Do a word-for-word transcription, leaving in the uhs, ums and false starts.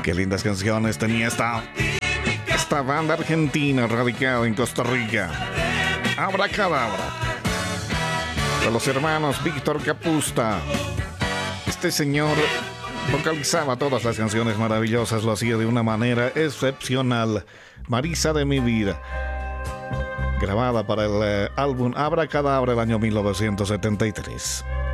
Qué lindas canciones tenía esta, esta banda argentina radicada en Costa Rica. Abracadabra. De los hermanos Víctor Capusta. Este señor vocalizaba todas las canciones maravillosas, lo hacía de una manera excepcional. Marisa de mi vida, grabada para el eh, álbum Abracadabra del año mil novecientos setenta y tres.